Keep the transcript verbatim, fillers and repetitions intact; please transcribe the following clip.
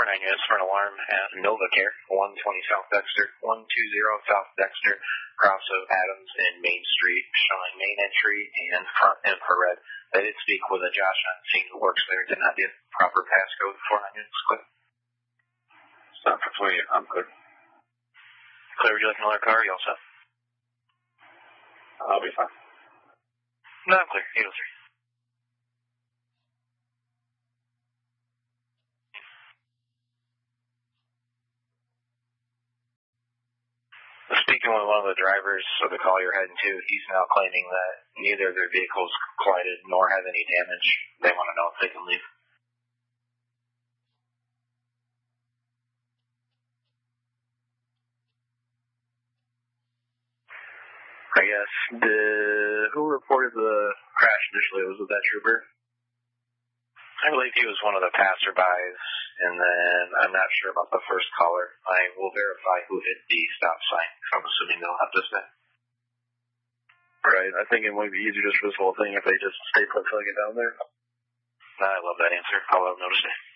nine units for an alarm at NovaCare, one twenty South Dexter, one twenty South Dexter, across of Adams and Main Street, showing main entry and front infrared. I did speak with a Josh on scene who works there, did not get proper passcode for nine units clear. Stop for twenty, I'm clear. Clear, would you like another car? You all set? I'll be fine. No, I'm clear. eight oh three. Speaking with one of the drivers of the call you're heading to, he's now claiming that neither of their vehicles collided nor have any damage. They want to know if they can leave. I guess, the, who reported the crash initially? Was it that trooper? I believe he was one of the passerbys, and then I'm not sure about the first caller. I will verify who hit the stop sign, because I'm assuming they'll have to stay. Right, I think it might be easier just for this whole thing if they just stay put till I get down there. I love that answer. I'll let them know to stay.